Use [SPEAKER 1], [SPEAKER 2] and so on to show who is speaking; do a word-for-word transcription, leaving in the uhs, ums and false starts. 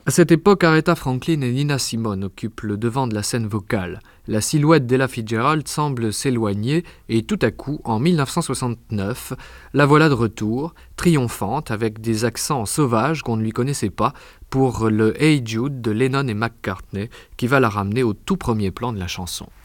[SPEAKER 1] À cette époque, Aretha Franklin et Nina Simone occupent le devant de la scène vocale. La silhouette d'Ella Fitzgerald semble s'éloigner et tout à coup, en dix-neuf cent soixante-neuf, la voilà de retour, triomphante, avec des accents sauvages qu'on ne lui connaissait pas, pour le Hey Jude de Lennon et McCartney, qui va la ramener au tout premier plan de la chanson.